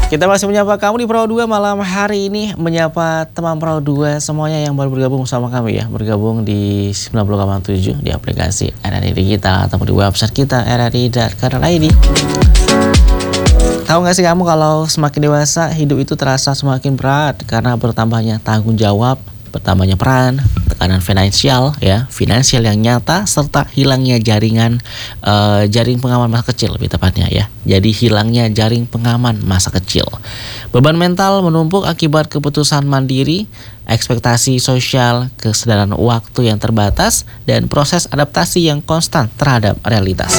Kita masih menyapa kamu di Perahu 2 malam hari ini, menyapa teman Perahu 2 semuanya yang baru bergabung sama kami ya, bergabung di 90,7 di aplikasi RRI Digital ataupun di website kita rri.co.id. Tahu nggak sih kamu kalau semakin dewasa hidup itu terasa semakin berat karena bertambahnya tanggung jawab, bertambahnya peran, tekanan finansial yang nyata serta hilangnya jaring pengaman masa kecil lebih tepatnya ya. Jadi hilangnya jaring pengaman masa kecil. Beban mental menumpuk akibat keputusan mandiri, ekspektasi sosial, kesadaran waktu yang terbatas dan proses adaptasi yang konstan terhadap realitas.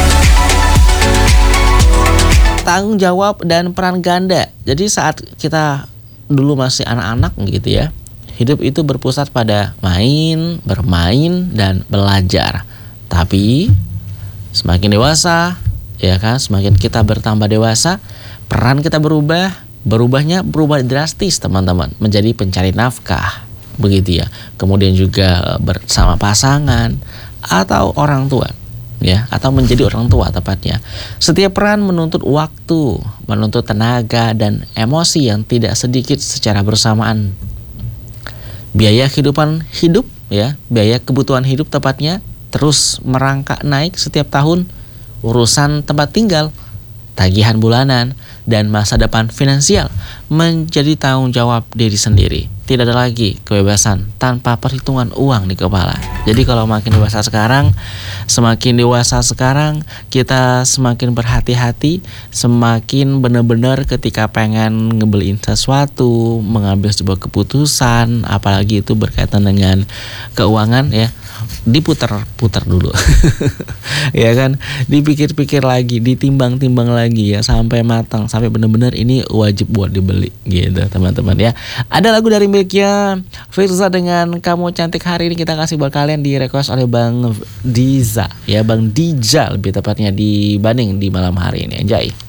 Tanggung jawab dan peran ganda. Jadi saat kita dulu masih anak-anak gitu ya, hidup itu berpusat pada main, bermain, dan belajar. Tapi semakin dewasa, ya kan, semakin kita bertambah dewasa, peran kita berubah drastis teman-teman, menjadi pencari nafkah, begitu ya. Kemudian juga bersama pasangan atau orang tua, ya, atau menjadi orang tua tepatnya. Setiap peran menuntut waktu, menuntut tenaga dan emosi yang tidak sedikit secara bersamaan. Biaya kebutuhan hidup tepatnya terus merangkak naik setiap tahun. Urusan tempat tinggal, tagihan bulanan, dan masa depan finansial menjadi tanggung jawab diri sendiri. Tidak ada lagi kebebasan tanpa perhitungan uang di kepala. Jadi kalau semakin dewasa sekarang, kita semakin berhati-hati, semakin benar-benar ketika pengen ngebeliin sesuatu, mengambil sebuah keputusan, apalagi itu berkaitan dengan keuangan ya, diputar-putar dulu. Ya kan, dipikir-pikir lagi, ditimbang-timbang lagi ya sampai matang, sampai benar-benar ini wajib buat dibeli gitu teman-teman ya. Ada lagu dari miliknya Firza dengan Kamu Cantik hari ini kita kasih buat kalian, di request oleh Bang Diza ya, Bang Dija lebih tepatnya, dibanding di malam hari ini. Enjoy.